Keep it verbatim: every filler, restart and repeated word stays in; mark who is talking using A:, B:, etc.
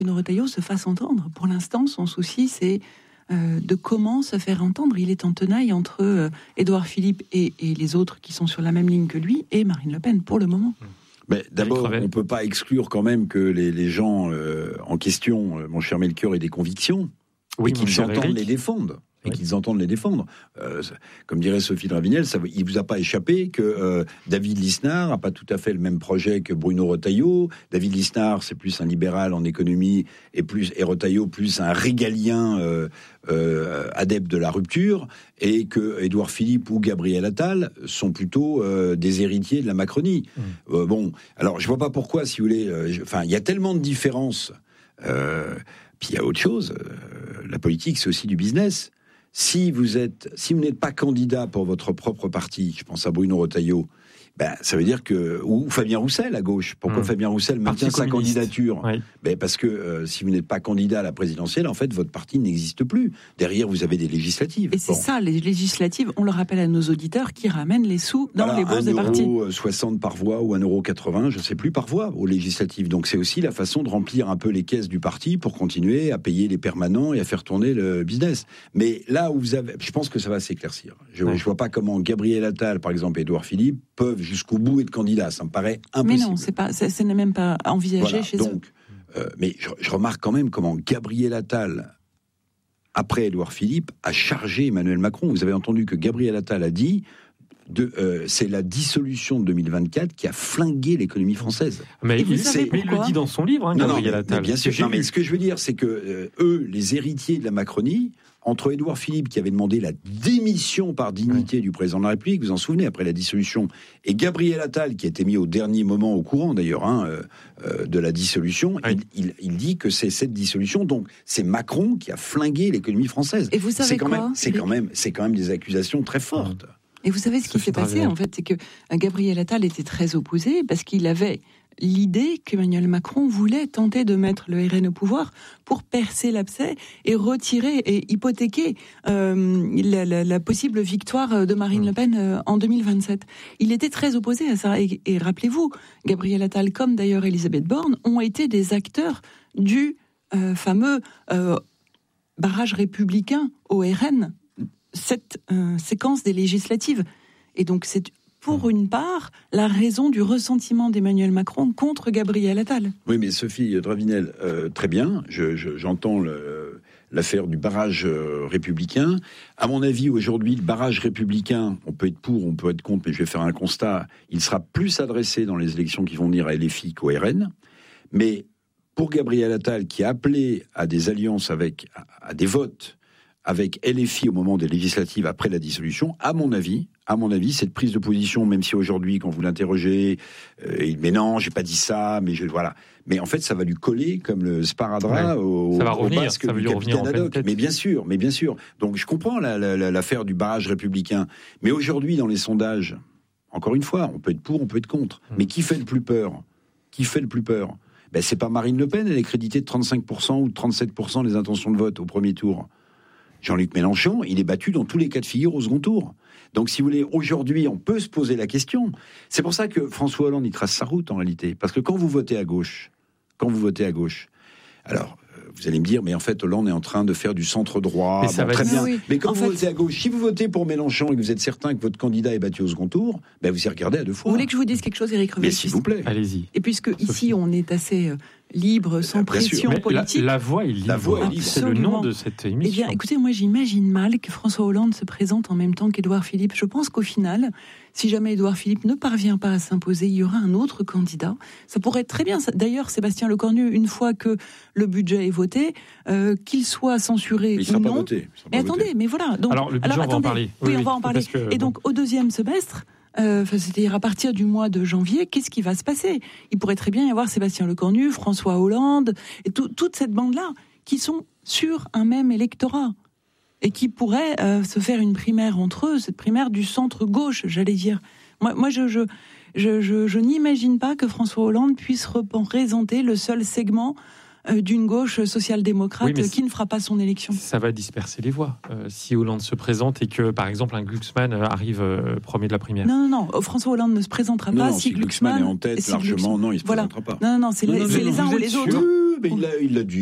A: Bruno Retailleau se fasse entendre. Pour l'instant, son souci, c'est euh, de comment se faire entendre. Il est en tenaille entre euh, Édouard Philippe et, et les autres qui sont sur la même ligne que lui et Marine Le Pen, pour le moment.
B: Mais d'abord, on ne peut pas exclure quand même que les, les gens euh, en question, euh, mon cher Melchior, aient des convictions, oui, et qu'ils entendent Eric. les défendre. Et oui. qu'ils entendent les défendre. Euh, comme dirait Sophie Dravinel, ça, il vous a pas échappé que euh, David Lisnard n'a pas tout à fait le même projet que Bruno Retailleau. David Lisnard, c'est plus un libéral en économie, et plus et Retailleau plus un régalien euh, euh, adepte de la rupture, et que Édouard Philippe ou Gabriel Attal sont plutôt euh, des héritiers de la Macronie. Mmh. Euh, bon, alors je vois pas pourquoi, si vous voulez. Enfin, euh, il y a tellement de différences. Euh, puis il y a autre chose. Euh, la politique, c'est aussi du business. Si vous êtes, si vous n'êtes pas candidat pour votre propre parti, je pense à Bruno Retailleau, ben, ça veut dire que... Ou Fabien Roussel, à gauche. Pourquoi mmh. Fabien Roussel maintient sa candidature ? Oui. Ben, parce que euh, si vous n'êtes pas candidat à la présidentielle, en fait, votre parti n'existe plus. Derrière, vous avez des législatives.
A: Et c'est bon. ça, les législatives, on le rappelle à nos auditeurs, qui ramènent les sous dans voilà, les bourses des partis. un euro soixante par voix ou un euro quatre-vingts, je ne sais plus, par voix aux législatives. Donc c'est aussi la façon de remplir un peu les caisses du parti pour continuer à payer les permanents et à faire tourner le business. Mais là où vous avez... Je pense que ça va s'éclaircir. Je ne ouais. vois pas comment Gabriel Attal, par exemple, et Édouard Philippe peuvent jusqu'au bout être candidats. Ça me paraît impossible. Mais non, c'est pas, c'est, ce n'est même pas envisagé voilà, chez
B: donc, eux. Euh, mais je, je remarque quand même comment Gabriel Attal, après Édouard Philippe, a chargé Emmanuel Macron. Vous avez entendu que Gabriel Attal a dit de, euh, c'est la dissolution de deux mille vingt-quatre qui a flingué l'économie française.
C: Mais, il, c'est, mais il le dit dans son livre, hein, Gabriel non, non, Attal.
B: Mais bien sûr. Non, mais ce que je veux dire, c'est que euh, eux, les héritiers de la Macronie, entre Édouard Philippe, qui avait demandé la démission par dignité oui. du président de la République, vous vous en souvenez, après la dissolution, et Gabriel Attal, qui a été mis au dernier moment au courant, d'ailleurs, hein, euh, de la dissolution, oui. il, il, il dit que c'est cette dissolution, donc c'est Macron qui a flingué l'économie française.
A: Et vous savez
B: c'est quand
A: quoi
B: même, c'est, quand même, c'est quand même des accusations très fortes.
A: Et vous savez ce qui s'est passé, en fait, c'est que Gabriel Attal était très opposé, parce qu'il avait l'idée qu'Emmanuel Macron voulait tenter de mettre le R N au pouvoir pour percer l'abcès et retirer et hypothéquer euh, la, la, la possible victoire de Marine Le Pen euh, en deux mille vingt-sept. Il était très opposé à ça. Et, et rappelez-vous, Gabriel Attal, comme d'ailleurs Elisabeth Borne, ont été des acteurs du euh, fameux euh, barrage républicain au R N, cette euh, séquence des législatives. Et donc c'est pour une part, la raison du ressentiment d'Emmanuel Macron contre Gabriel Attal.
B: Oui, mais Sophie Dravinel, euh, très bien, je, je, j'entends le, l'affaire du barrage euh, républicain. À mon avis, aujourd'hui, le barrage républicain, on peut être pour, on peut être contre, mais je vais faire un constat, il sera plus adressé dans les élections qui vont venir à L F I qu'au R N. Mais pour Gabriel Attal, qui a appelé à des alliances avec, à, à des votes avec L F I au moment des législatives après la dissolution, à mon avis, à mon avis, cette prise de position, même si aujourd'hui, quand vous l'interrogez, euh, il mais non, j'ai pas dit ça, mais je voilà. Mais en fait, ça va lui coller comme le sparadrap ouais, au,
C: ça va
B: au
C: revenir,
B: basque
C: ça va
B: du
C: lui
B: capitaine Haddock.
C: En
B: mais bien sûr, mais bien sûr. Donc je comprends la, la, la, l'affaire du barrage républicain. Mais aujourd'hui, dans les sondages, encore une fois, on peut être pour, on peut être contre. Mmh. Mais qui fait le plus peur ? Qui fait le plus peur ? Ben c'est pas Marine Le Pen, elle est créditée de trente-cinq pour cent ou de trente-sept pour cent des intentions de vote au premier tour. Jean-Luc Mélenchon, il est battu dans tous les cas de figure au second tour. Donc, si vous voulez, aujourd'hui, on peut se poser la question. C'est pour ça que François Hollande, il trace sa route, en réalité. Parce que quand vous votez à gauche, quand vous votez à gauche, alors, vous allez me dire, mais en fait, Hollande est en train de faire du centre-droit.
C: Mais,
B: bon, très bien.
A: Oui.
B: Mais quand
A: en
B: vous
A: fait...
B: votez à gauche, si vous votez pour Mélenchon et que vous êtes certain que votre candidat est battu au second tour, ben vous y regardez à deux fois.
A: Vous voulez que je vous dise quelque chose, Éric Revel ?
B: Mais s'il vous plaît.
C: Allez-y.
A: Et puisque
C: Sophie.
A: ici, on est assez euh, libre, sans
B: Bien
A: pression
B: sûr.
A: politique.
C: La, la voix est libre.
B: La voix est libre.
C: C'est le nom de cette émission.
A: Eh bien, écoutez, moi, j'imagine mal que François Hollande se présente en même temps qu'Édouard Philippe. Je pense qu'au final, si jamais Édouard Philippe ne parvient pas à s'imposer, il y aura un autre candidat. Ça pourrait être très bien. D'ailleurs, Sébastien Lecornu, une fois que le budget est voté, euh, qu'il soit censuré
B: mais il
A: ou
B: sera
A: non.
B: Pas voté.
A: Mais attendez,
B: voté.
A: mais voilà. Donc,
C: alors, le budget,
A: alors,
C: on va en parler.
A: Oui,
C: oui,
A: on va en parler.
C: Que,
A: Et
C: bon.
A: donc, au deuxième semestre, euh, c'est-à-dire à partir du mois de janvier, qu'est-ce qui va se passer ? Il pourrait très bien y avoir Sébastien Lecornu, François Hollande, et tout, toute cette bande-là, qui sont sur un même électorat. Et qui pourraient euh, se faire une primaire entre eux, cette primaire du centre-gauche, j'allais dire. Moi, moi je, je, je, je, je n'imagine pas que François Hollande puisse représenter le seul segment euh, d'une gauche social-démocrate oui, qui ne fera pas son élection.
C: Ça va disperser les voix. Euh, si Hollande se présente et que, par exemple, un Glucksmann arrive euh, premier de la primaire.
A: Non, non, non. François Hollande ne se présentera
B: non,
A: pas
B: non,
A: si,
B: si Glucksmann, Glucksmann est en tête,
A: si
B: largement,
A: Glucksmann...
B: non, il ne se
A: voilà.
B: présentera pas.
A: Non, non, non, c'est, non, les, non, c'est les uns ou les autres.
B: Mais il l'a dit.